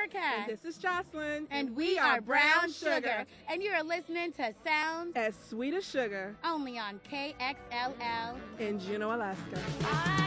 Erica. And this is Jocelyn. And we are Brown Sugar. And you're listening to Sounds as Sweet as Sugar. Only on KXLL in Juneau, Alaska.